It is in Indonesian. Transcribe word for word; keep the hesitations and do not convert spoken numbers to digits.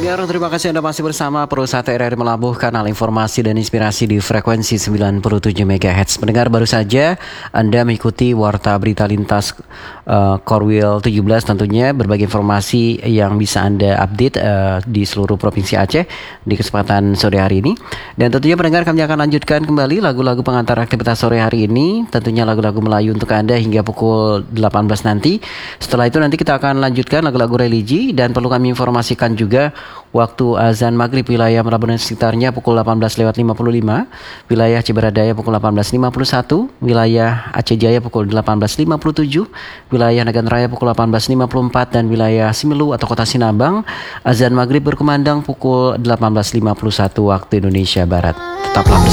Pendengar, terima kasih Anda masih bersama Perusahaan R R Melabuh, kanal informasi dan inspirasi di frekuensi sembilan puluh tujuh megahertz. Pendengar, baru saja Anda mengikuti Warta Berita Lintas uh, Korwil tujuh belas, tentunya berbagai informasi yang bisa Anda update uh, di seluruh Provinsi Aceh di kesempatan sore hari ini. Dan tentunya pendengar, kami akan lanjutkan kembali lagu-lagu pengantar aktivitas sore hari ini, tentunya lagu-lagu Melayu untuk Anda hingga pukul delapan belas nanti. Setelah itu nanti kita akan lanjutkan lagu-lagu religi, dan perlu kami informasikan juga waktu azan maghrib wilayah Merak dan sekitarnya pukul delapan belas lewat lima puluh lima, wilayah Cibaradaya pukul delapan belas lima puluh satu, wilayah Aceh Jaya pukul delapan belas lima puluh tujuh, wilayah Nagan Raya pukul delapan belas lima puluh empat, dan wilayah Simelu atau Kota Sinabang azan maghrib berkumandang pukul delapan belas lima puluh satu waktu Indonesia Barat. Tetaplah bersama